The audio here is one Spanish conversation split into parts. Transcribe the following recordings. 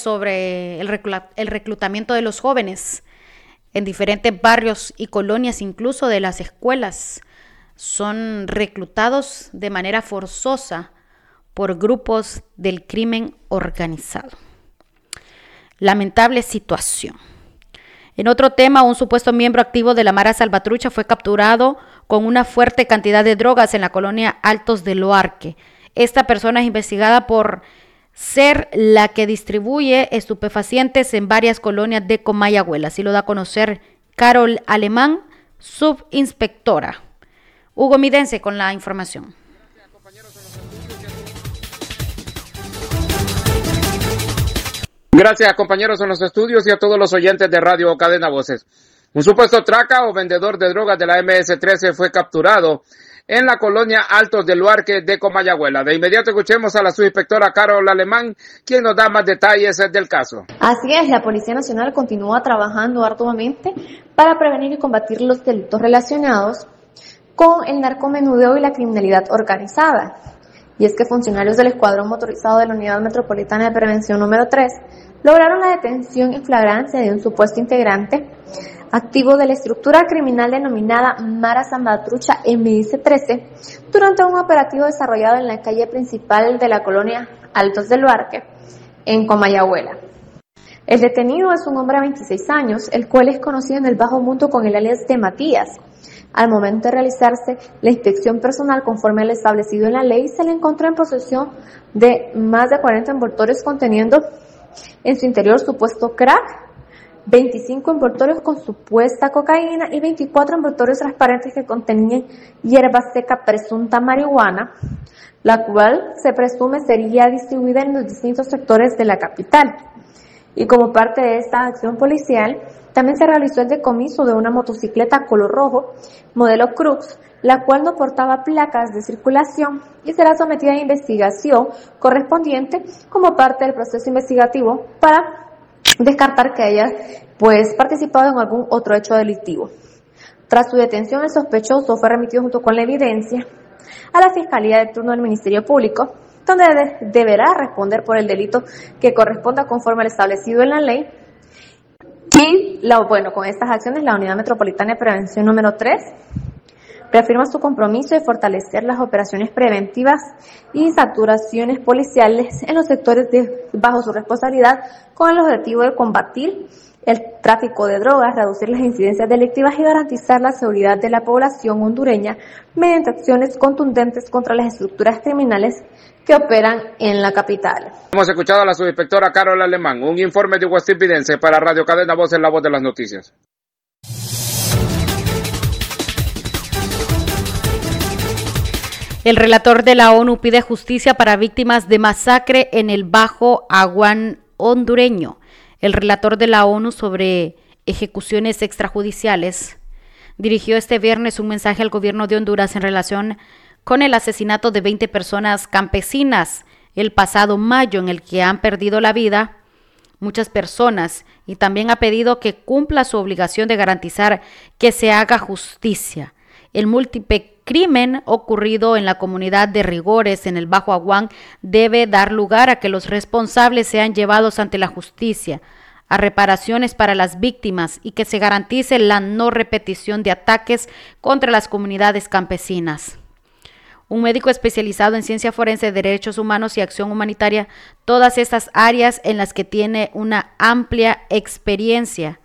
sobre el reclutamiento de los jóvenes en diferentes barrios y colonias, incluso de las escuelas. Son reclutados de manera forzosa por grupos del crimen organizado. Lamentable situación. En otro tema, un supuesto miembro activo de la Mara Salvatrucha fue capturado con una fuerte cantidad de drogas en la colonia Altos de Luarque. Esta persona es investigada por ser la que distribuye estupefacientes en varias colonias de Comayagüela. Así lo da a conocer Carol Alemán, subinspectora. Hugo Midense con la información. Gracias, compañeros en los estudios y a todos los oyentes de Radio Cadena Voces. Un supuesto traca o vendedor de drogas de la MS-13 fue capturado en la colonia Altos del Luarque de Comayagüela. De inmediato escuchemos a la subinspectora Carol Alemán, quien nos da más detalles del caso. Así es, la Policía Nacional continúa trabajando arduamente para prevenir y combatir los delitos relacionados con el narcomenudeo y la criminalidad organizada. Y es que funcionarios del Escuadrón Motorizado de la Unidad Metropolitana de Prevención número 3 lograron la detención en flagrancia de un supuesto integrante activo de la estructura criminal denominada Mara Salvatrucha MS-13 durante un operativo desarrollado en la calle principal de la colonia Altos del Luarque, en Comayagüela. El detenido es un hombre de 26 años, el cual es conocido en el bajo mundo con el alias de Matías. Al momento de realizarse la inspección personal conforme al establecido en la ley, se le encontró en posesión de más de 40 envoltorios conteniendo en su interior supuesto crack, 25 envoltorios con supuesta cocaína y 24 envoltorios transparentes que contenían hierba seca presunta marihuana, la cual se presume sería distribuida en los distintos sectores de la capital. Y como parte de esta acción policial, también se realizó el decomiso de una motocicleta color rojo, modelo Crux, la cual no portaba placas de circulación y será sometida a investigación correspondiente como parte del proceso investigativo para descartar que haya participado en algún otro hecho delictivo. Tras su detención, el sospechoso fue remitido junto con la evidencia a la Fiscalía de turno del Ministerio Público, donde deberá responder por el delito que corresponda conforme al establecido en la ley. Y con estas acciones, la Unidad Metropolitana de Prevención número 3 reafirma su compromiso de fortalecer las operaciones preventivas y saturaciones policiales en los sectores bajo su responsabilidad con el objetivo de combatir el tráfico de drogas, reducir las incidencias delictivas y garantizar la seguridad de la población hondureña mediante acciones contundentes contra las estructuras criminales que operan en la capital. Hemos escuchado a la subinspectora Carol Alemán. Un informe de Hugo Midense para Radio Cadena Voces, la voz de las noticias. El relator de la ONU pide justicia para víctimas de masacre en el Bajo Aguán hondureño. El relator de la ONU sobre ejecuciones extrajudiciales dirigió este viernes un mensaje al gobierno de Honduras en relación con el asesinato de 20 personas campesinas el pasado mayo, en el que han perdido la vida muchas personas, y también ha pedido que cumpla su obligación de garantizar que se haga justicia. El múltiple crimen ocurrido en la comunidad de Rigores, en el Bajo Aguán, debe dar lugar a que los responsables sean llevados ante la justicia, a reparaciones para las víctimas y que se garantice la no repetición de ataques contra las comunidades campesinas. Un médico especializado en ciencia forense, derechos humanos y acción humanitaria, todas estas áreas en las que tiene una amplia experiencia.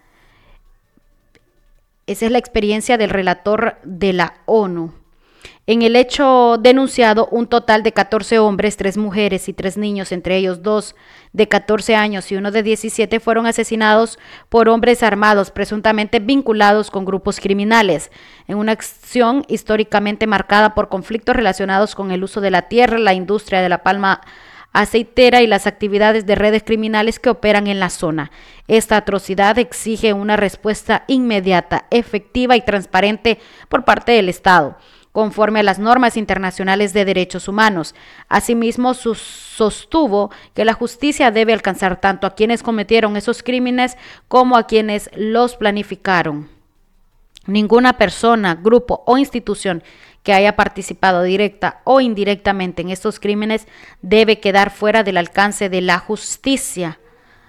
Esa es la experiencia del relator de la ONU. En el hecho denunciado, un total de 14 hombres, 3 mujeres y 3 niños, entre ellos 2 de 14 años y 1 de 17, fueron asesinados por hombres armados presuntamente vinculados con grupos criminales, en una acción históricamente marcada por conflictos relacionados con el uso de la tierra, la industria de la palma aceitera y las actividades de redes criminales que operan en la zona. Esta atrocidad exige una respuesta inmediata, efectiva y transparente por parte del Estado, conforme a las normas internacionales de derechos humanos. Asimismo, sostuvo que la justicia debe alcanzar tanto a quienes cometieron esos crímenes como a quienes los planificaron. Ninguna persona, grupo o institución que haya participado directa o indirectamente en estos crímenes debe quedar fuera del alcance de la justicia.